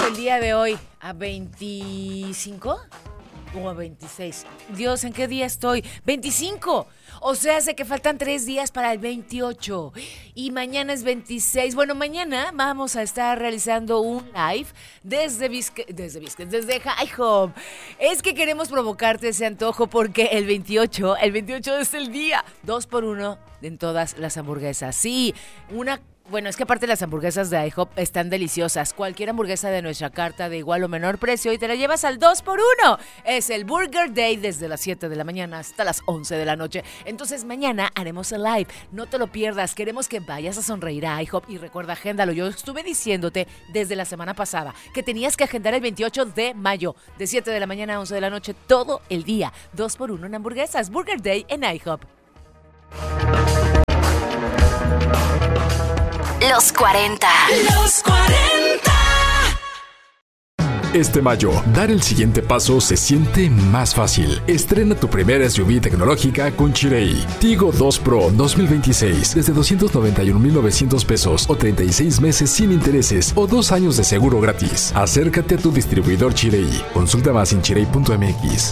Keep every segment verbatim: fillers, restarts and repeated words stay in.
el día de hoy a veinticinco o a veintiséis. Dios, ¿en qué día estoy? veinticinco. O sea, sé que faltan tres días para el veintiocho. Y mañana es veintiséis. Bueno, mañana vamos a estar realizando un live desde Biscuit, desde Biscuit, desde High Hop. Es que queremos provocarte ese antojo porque el veintiocho, el veintiocho es el día dos por uno en todas las hamburguesas. Sí, una... Bueno, es que aparte las hamburguesas de IHOP están deliciosas. Cualquier hamburguesa de nuestra carta de igual o menor precio y te la llevas al dos por uno. Es el Burger Day desde las siete de la mañana hasta las once de la noche. Entonces mañana haremos el live. No te lo pierdas. Queremos que vayas a sonreír a IHOP y recuerda, agéndalo. Yo estuve diciéndote desde la semana pasada que tenías que agendar el veintiocho de mayo de siete de la mañana a once de la noche todo el día. dos por uno en hamburguesas. Burger Day en IHOP. Los cuarenta. Los cuarenta. Este mayo, dar el siguiente paso se siente más fácil. Estrena tu primera S U V tecnológica con Chery. Tigo dos Pro dos mil veintiséis desde doscientos noventa y un mil novecientos pesos o treinta y seis meses sin intereses o dos años de seguro gratis. Acércate a tu distribuidor Chery. Consulta más en chery punto m x.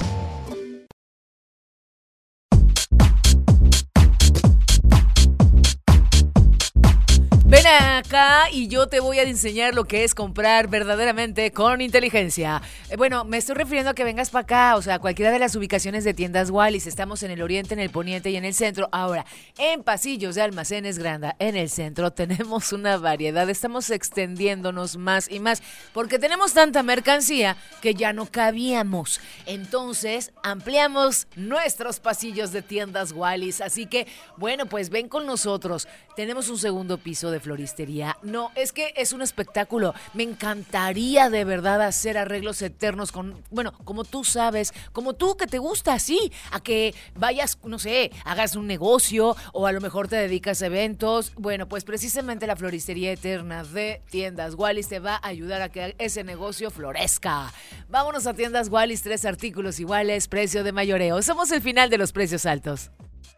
Ven acá y yo te voy a enseñar lo que es comprar verdaderamente con inteligencia. Eh, bueno, me estoy refiriendo a que vengas para acá, o sea, cualquiera de las ubicaciones de tiendas Wallis. Estamos en el oriente, en el poniente y en el centro. Ahora, en pasillos de almacenes Granda, en el centro, tenemos una variedad. Estamos extendiéndonos más y más porque tenemos tanta mercancía que ya no cabíamos. Entonces, ampliamos nuestros pasillos de tiendas Wallis. Así que, bueno, pues ven con nosotros. Tenemos un segundo piso de floristería. No, es que es un espectáculo. Me encantaría de verdad hacer arreglos eternos con, bueno, como tú sabes, como tú que te gusta así, a que vayas, no sé, hagas un negocio o a lo mejor te dedicas a eventos. Bueno, pues precisamente la floristería eterna de Tiendas Wallis te va a ayudar a que ese negocio florezca. Vámonos a Tiendas Wallis, tres artículos iguales, precio de mayoreo. Somos el final de los precios altos.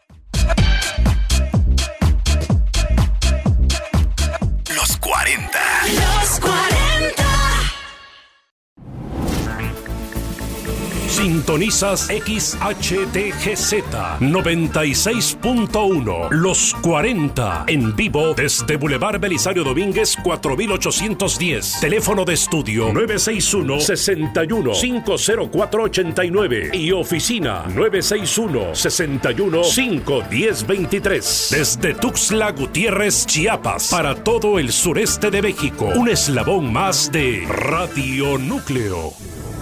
Los cuarenta. Los cuarenta. Sintonizas X H T G Z noventa y seis punto uno. Los cuarenta. En vivo desde Boulevard Belisario Domínguez cuatro mil ochocientos diez. Teléfono de estudio nueve seis uno, seis uno, cinco cero cuatro, ocho nueve. Y oficina nueve seis uno, seis uno, cinco uno cero, dos tres. Desde Tuxtla Gutiérrez, Chiapas. Para todo el sureste de México. Un eslabón más de Radio Núcleo.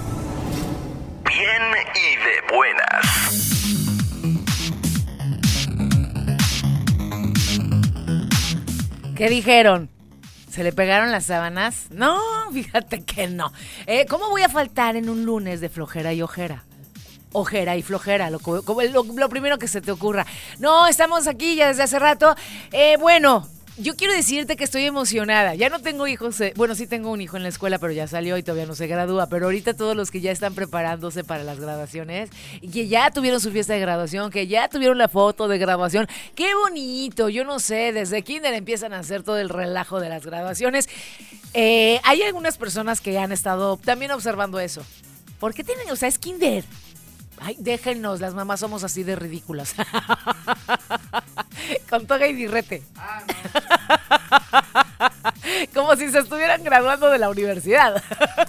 Bien y de buenas. ¿Qué dijeron? ¿Se le pegaron las sábanas? No, fíjate que no. Eh, ¿Cómo voy a faltar en un lunes de flojera y ojera? Ojera y flojera, lo, lo, lo primero que se te ocurra. No, estamos aquí ya desde hace rato. Eh, bueno... Yo quiero decirte que estoy emocionada. Ya no tengo hijos, eh, bueno, sí tengo un hijo en la escuela, pero ya salió y todavía no se gradúa. Pero ahorita todos los que ya están preparándose para las graduaciones y que ya tuvieron su fiesta de graduación, que ya tuvieron la foto de graduación, ¡qué bonito! Yo no sé, desde kinder empiezan a hacer todo el relajo de las graduaciones. Eh, hay algunas personas que han estado también observando eso. ¿Por qué tienen, o sea, es kinder? Ay, déjennos, las mamás somos así de ridículas. Con toga y birrete. Ah, no. Como si se estuvieran graduando de la universidad.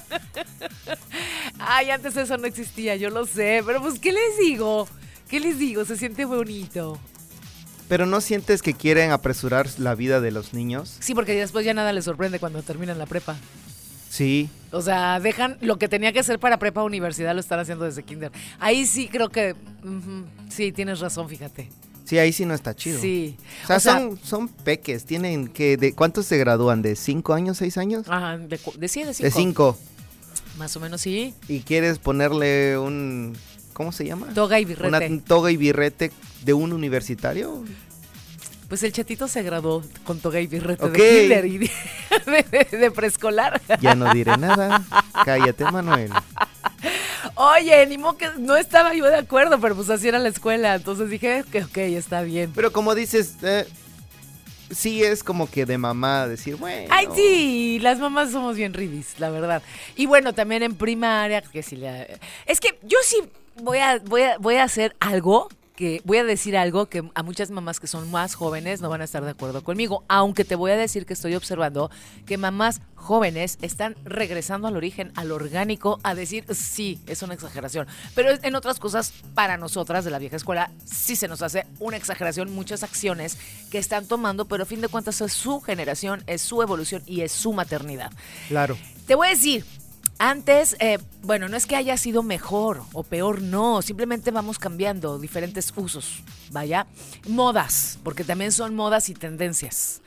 Ay, antes eso no existía, yo lo sé. Pero pues, ¿qué les digo? ¿Qué les digo? Se siente bonito. ¿Pero no sientes que quieren apresurar la vida de los niños? Sí, porque después ya nada les sorprende cuando terminan la prepa. Sí. O sea, dejan lo que tenía que hacer para prepa universidad, lo están haciendo desde kinder. Ahí sí creo que... Uh-huh, sí, tienes razón, fíjate. Sí, ahí sí no está chido. Sí. O sea, o sea son, son peques, tienen que... De, ¿cuántos se gradúan? ¿De cinco años, seis años? Ajá, de, de sí, de cinco. De cinco. Más o menos, sí. ¿Y quieres ponerle un... ¿Cómo se llama? Toga y birrete. Una toga y birrete de un universitario. Pues el chatito se graduó con toga y birrete okay. de kinder y de, de, de, de preescolar. Ya no diré nada. Cállate, Manuel. Oye, ni modo que no estaba yo de acuerdo, pero pues así era la escuela. Entonces dije que ok, está bien. Pero como dices, eh, sí es como que de mamá decir, bueno. Ay, sí, las mamás somos bien ridis, la verdad. Y bueno, también en primaria, que si la... Es que yo sí voy a, voy a, voy a hacer algo, que voy a decir algo que a muchas mamás que son más jóvenes no van a estar de acuerdo conmigo, aunque te voy a decir que estoy observando que mamás jóvenes están regresando al origen, al orgánico, a decir, sí, es una exageración. Pero en otras cosas, para nosotras de la vieja escuela, sí se nos hace una exageración, muchas acciones que están tomando, pero a fin de cuentas es su generación, es su evolución y es su maternidad. Claro. Te voy a decir, antes, eh, bueno, no es que haya sido mejor o peor, no, simplemente vamos cambiando diferentes usos, vaya, modas, porque también son modas y tendencias.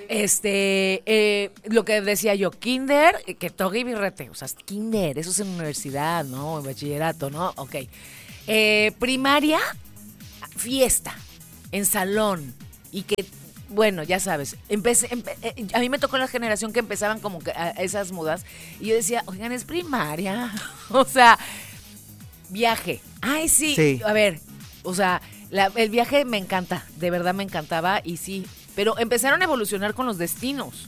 Este, eh, lo que decía yo, kinder, que toga y birrete, o sea, kinder, eso es en universidad, ¿no? En bachillerato, ¿no? Ok. Eh, primaria, fiesta, en salón, y que, bueno, ya sabes, empecé, empe, eh, a mí me tocó la generación que empezaban como que a esas modas, y yo decía, oigan, es primaria, o sea, viaje, ay, sí, sí. A ver, o sea, la, el viaje me encanta, de verdad me encantaba, y sí, pero empezaron a evolucionar con los destinos.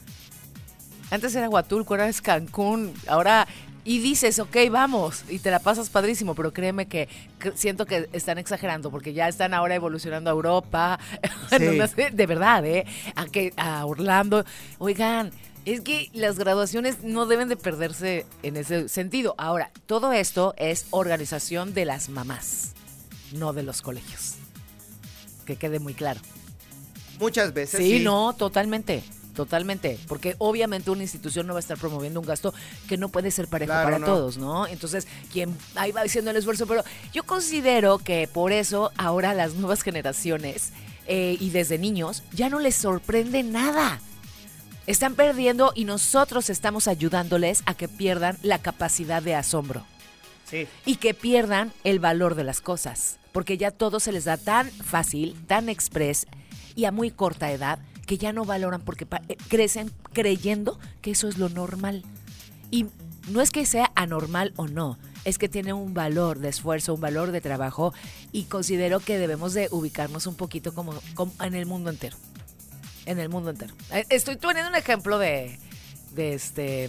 Antes era Huatulco, ahora es Cancún, ahora... Y dices, ok, vamos, y te la pasas padrísimo, pero créeme que, que siento que están exagerando, porque ya están ahora evolucionando a Europa, Sí. de verdad, ¿eh? A, que, a Orlando. Oigan, es que las graduaciones no deben de perderse en ese sentido. Ahora, todo esto es organización de las mamás, no de los colegios. Que quede muy claro. Muchas veces Sí, sí. no, totalmente, totalmente, porque obviamente una institución no va a estar promoviendo un gasto que no puede ser parejo Claro, para no. todos, ¿no? Entonces, quien ahí va haciendo el esfuerzo, pero yo considero que por eso ahora las nuevas generaciones eh, y desde niños ya no les sorprende nada. Están perdiendo y nosotros estamos ayudándoles a que pierdan la capacidad de asombro. Sí. Y que pierdan el valor de las cosas, porque ya todo se les da tan fácil, tan express y a muy corta edad que ya no valoran porque pa- eh, crecen creyendo que eso es lo normal. Y no es que sea anormal o no, es que tiene un valor de esfuerzo, un valor de trabajo y considero que debemos de ubicarnos un poquito como, como en el mundo entero. En el mundo entero. Eh, Estoy poniendo un ejemplo de, de este...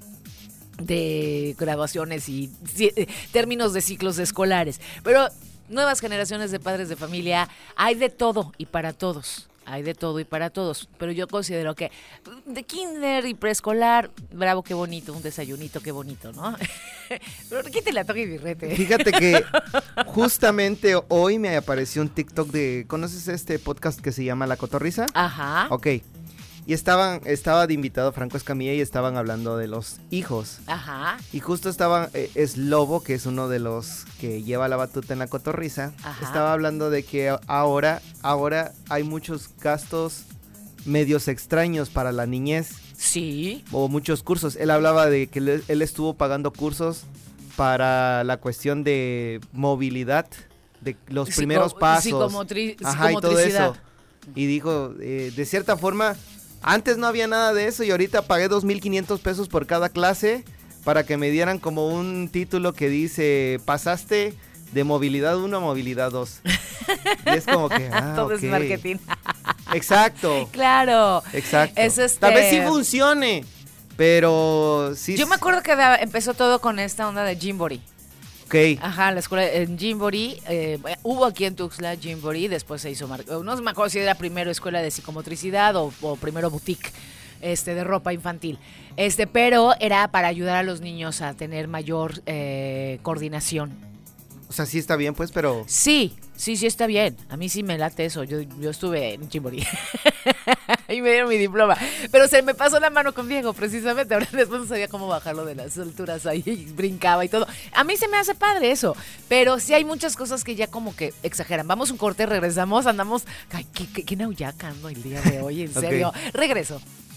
de graduaciones y ci- términos de ciclos escolares. Pero nuevas generaciones de padres de familia, hay de todo y para todos. Hay de todo y para todos. Pero yo considero que de kinder y preescolar, bravo, qué bonito, un desayunito, qué bonito, ¿no? Pero quítale la toga y birrete. Fíjate que justamente hoy me apareció un TikTok de, ¿conoces este podcast que se llama La Cotorrisa? Ajá. Ok. Y estaban, estaba de invitado Franco Escamilla y estaban hablando de los hijos. Ajá. Y justo estaban, eh, es Lobo, que es uno de los que lleva la batuta en La Cotorrisa. Ajá. Estaba hablando de que ahora, ahora hay muchos gastos medios extraños para la niñez. Sí. O muchos cursos. Él hablaba de que le- él estuvo pagando cursos para la cuestión de movilidad, de los Psico- primeros pasos. psicomotri- Ajá, y todo psicomotricidad. eso. Y dijo, eh, de cierta forma, antes no había nada de eso y ahorita pagué dos mil quinientos pesos por cada clase para que me dieran como un título que dice, pasaste de movilidad uno a movilidad dos. Y es como que, ah, Todo ok. es marketing. Exacto. Claro. Exacto. Es este- Tal vez sí funcione, pero sí. Yo me acuerdo que da- empezó todo con esta onda de Gymboree. Ok. Ajá, la escuela en Gymboree, eh, hubo aquí en Tuxtla Gymboree, después se hizo, mar- no me acuerdo si era primero escuela de psicomotricidad o, o primero boutique este, de ropa infantil, este, pero era para ayudar a los niños a tener mayor eh, coordinación. O sea, sí está bien, pues, pero. Sí, sí, sí está bien, a mí sí me late eso, yo, yo estuve en Gymboree y me dieron mi diploma, pero se me pasó la mano con Diego precisamente, ahora después no sabía cómo bajarlo de las alturas ahí, brincaba y todo. A mí se me hace padre eso, pero sí hay muchas cosas que ya como que exageran. Vamos un corte, regresamos, andamos, ay, qué, qué, qué nauyaca ando el día de hoy, en Ok. serio. Regreso.